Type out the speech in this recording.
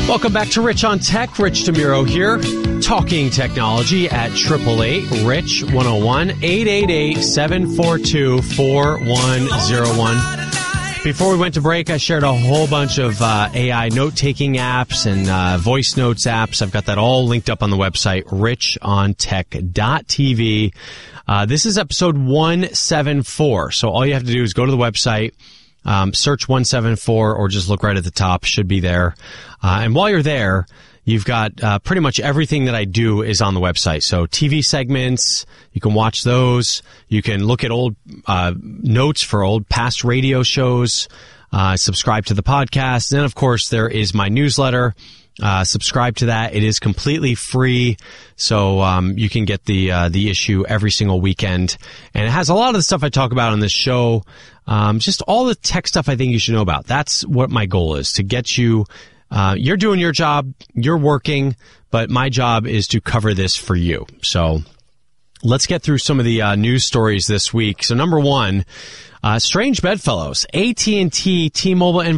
Welcome back to Rich on Tech. Rich DeMuro here, talking technology at 888-RICH-101, 888-742-4101. Before we went to break, I shared a whole bunch of AI note-taking apps and voice notes apps. I've got that all linked up on the website, richontech.tv. This is episode 174, so all you have to do is go to the website, search 174, or just look right at the top. Should be there. And while you're there, you've got pretty much everything that I do is on the website. So TV segments, you can watch those. You can look at old notes for old past radio shows, subscribe to the podcast. Then, of course, there is my newsletter. Subscribe to that. It is completely free, so you can get the issue every single weekend. And it has a lot of the stuff I talk about on this show, just all the tech stuff I think you should know about. That's what my goal is, to get you. You're doing your job, you're working, but my job is to cover this for you. So let's get through some of the news stories this week. So number one, strange bedfellows. AT&T, T-Mobile, and